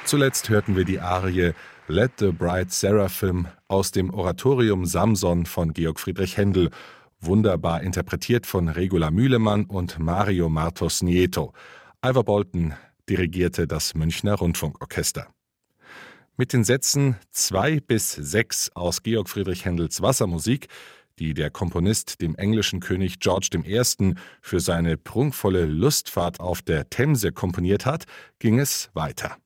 Zuletzt hörten wir die Arie Let the Bright Seraphim aus dem Oratorium Samson von Georg Friedrich Händel, wunderbar interpretiert von Regula Mühlemann und Mario Martos Nieto. Ivor Bolton dirigierte das Münchner Rundfunkorchester. Mit den Sätzen 2 bis 6 aus Georg Friedrich Händels Wassermusik, die der Komponist dem englischen König George I. für seine prunkvolle Lustfahrt auf der Themse komponiert hat, ging es weiter.